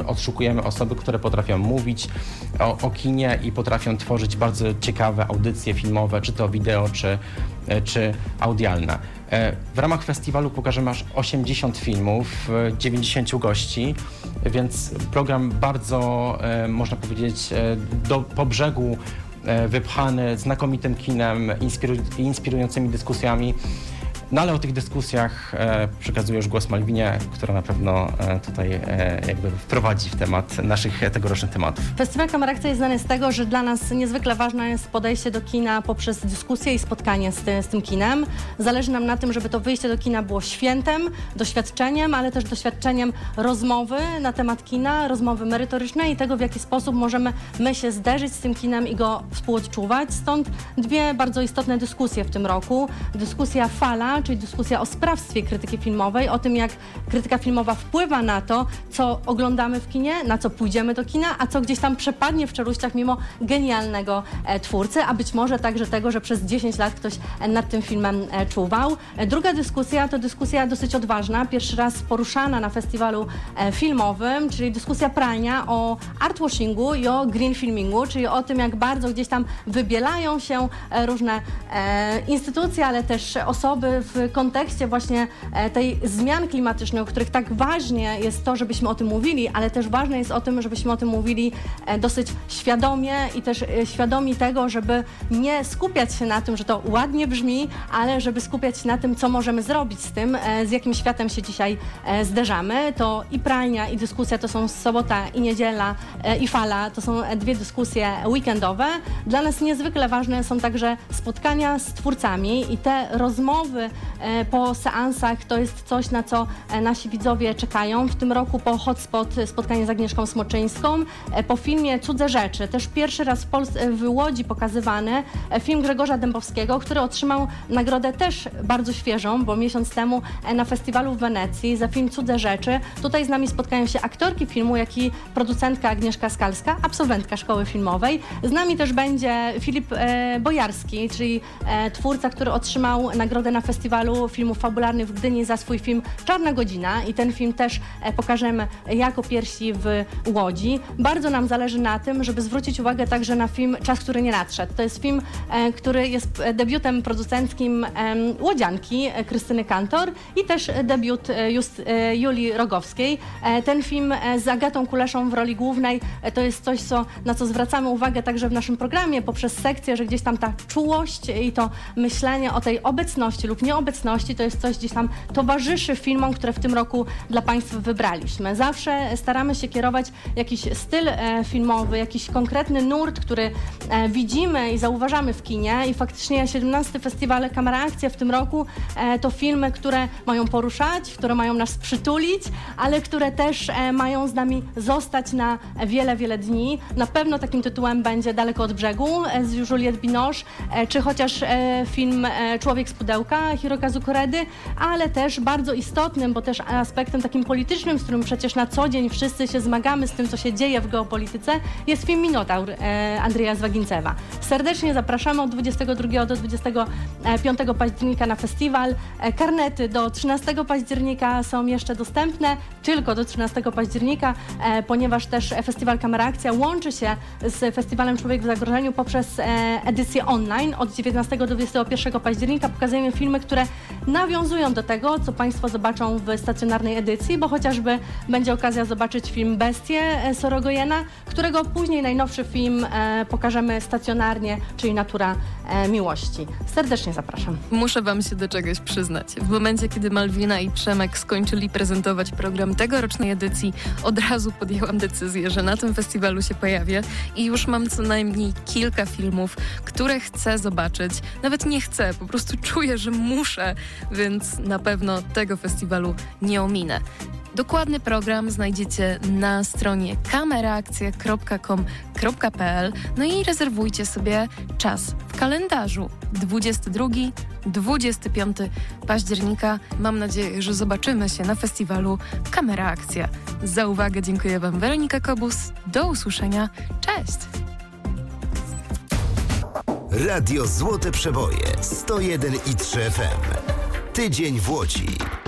odszukujemy osoby, które potrafią mówić o kinie i potrafią tworzyć bardzo ciekawe audycje filmowe, czy to wideo, czy audialne. W ramach festiwalu pokażemy aż 80 filmów, 90 gości, więc program bardzo, można powiedzieć, po brzegu wypchany znakomitym kinem, inspirującymi dyskusjami. No ale o tych dyskusjach przekazuję już głos Malwinie, która na pewno tutaj jakby wprowadzi w temat naszych tegorocznych tematów. Festiwal Kamerakcja jest znany z tego, że dla nas niezwykle ważne jest podejście do kina poprzez dyskusję i spotkanie z tym kinem. Zależy nam na tym, żeby to wyjście do kina było świętem, doświadczeniem, ale też doświadczeniem rozmowy na temat kina, rozmowy merytorycznej i tego, w jaki sposób możemy my się zderzyć z tym kinem i go współodczuwać. Stąd dwie bardzo istotne dyskusje w tym roku. Dyskusja Fala, czyli dyskusja o sprawstwie krytyki filmowej, o tym, jak krytyka filmowa wpływa na to, co oglądamy w kinie, na co pójdziemy do kina, a co gdzieś tam przepadnie w czeluściach mimo genialnego twórcy, a być może także tego, że przez 10 lat ktoś nad tym filmem czuwał. Druga dyskusja to dyskusja dosyć odważna, pierwszy raz poruszana na festiwalu filmowym, czyli dyskusja prania o artwashingu i o green filmingu, czyli o tym, jak bardzo gdzieś tam wybielają się różne instytucje, ale też osoby w kontekście właśnie tej zmian klimatycznych, o których tak ważnie jest to, żebyśmy o tym mówili, ale też ważne jest o tym, żebyśmy o tym mówili dosyć świadomie i też świadomi tego, żeby nie skupiać się na tym, że to ładnie brzmi, ale żeby skupiać się na tym, co możemy zrobić z tym, z jakim światem się dzisiaj zderzamy. To i pralnia, i dyskusja to są sobota i niedziela, i Fala, to są dwie dyskusje weekendowe. Dla nas niezwykle ważne są także spotkania z twórcami i te rozmowy po seansach to jest coś, na co nasi widzowie czekają. W tym roku po Hotspot spotkanie z Agnieszką Smoczyńską, po filmie Cudze rzeczy, też pierwszy raz w Łodzi pokazywany film Grzegorza Dębowskiego, który otrzymał nagrodę też bardzo świeżą, bo miesiąc temu na festiwalu w Wenecji za film Cudze rzeczy. Tutaj z nami spotkają się aktorki filmu, jak i producentka Agnieszka Skalska, absolwentka szkoły filmowej. Z nami też będzie Filip Bojarski, czyli twórca, który otrzymał nagrodę na festiwalu filmów fabularnych w Gdyni za swój film Czarna godzina i ten film też pokażemy jako pierwsi w Łodzi. Bardzo nam zależy na tym, żeby zwrócić uwagę także na film Czas, który nie nadszedł. To jest film, który jest debiutem producenckim łodzianki Krystyny Kantor i też debiut Julii Rogowskiej. Ten film z Agatą Kuleszą w roli głównej to jest coś, na co zwracamy uwagę także w naszym programie poprzez sekcję, że gdzieś tam ta czułość i to myślenie o tej obecności lub nieobecności to jest coś gdzieś tam towarzyszy filmom, które w tym roku dla Państwa wybraliśmy. Zawsze staramy się kierować jakiś styl filmowy, jakiś konkretny nurt, który widzimy i zauważamy w kinie i faktycznie 17. Festiwal Kamerakcja w tym roku to filmy, które mają poruszać, które mają nas przytulić, ale które też mają z nami zostać na wiele, wiele dni. Na pewno takim tytułem będzie Daleko od brzegu z Juliette Binoche, czy chociaż film Człowiek z pudełka Hirokazu Koredy, ale też bardzo istotnym, bo też aspektem takim politycznym, z którym przecież na co dzień wszyscy się zmagamy z tym, co się dzieje w geopolityce, jest film Minotaur Andrzeja Zwagincewa. Serdecznie zapraszamy od 22 do 25 października na festiwal. Karnety do 13 października są jeszcze dostępne, tylko do 13 października, ponieważ też Festiwal Kamerakcja łączy się z Festiwalem Człowiek w zagrożeniu poprzez edycję online. Od 19 do 21 października pokazujemy filmy, które nawiązują do tego, co Państwo zobaczą w stacjonarnej edycji, bo chociażby będzie okazja zobaczyć film Bestie Sorogojena, którego później najnowszy film pokażemy stacjonarnie, czyli Natura miłości. Serdecznie zapraszam. Muszę Wam się do czegoś przyznać. W momencie, kiedy Malwina i Przemek skończyli prezentować program tegorocznej edycji, od razu podjęłam decyzję, że na tym festiwalu się pojawię i już mam co najmniej kilka filmów, które chcę zobaczyć. Nawet nie chcę, po prostu czuję, że muszę, więc na pewno tego festiwalu nie ominę. Dokładny program znajdziecie na stronie kamerakcja.com.pl. No i rezerwujcie sobie czas w kalendarzu. 22-25 października. Mam nadzieję, że zobaczymy się na festiwalu Kamerakcja. Za uwagę dziękuję Wam, Weronika Kobus. Do usłyszenia. Cześć! Radio Złote Przeboje 101,3 FM. Tydzień w Łodzi.